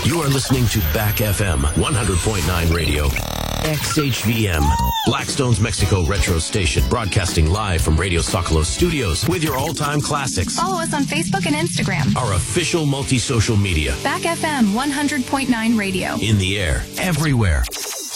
You are listening to Back FM 100.9 radio. XHVM, Blackstone's Mexico Retro Station, broadcasting live from Radio Socolos Studios with your all-time classics. Follow us on Facebook and Instagram. Our official multi-social media. Back FM 100.9 radio. In the air, everywhere.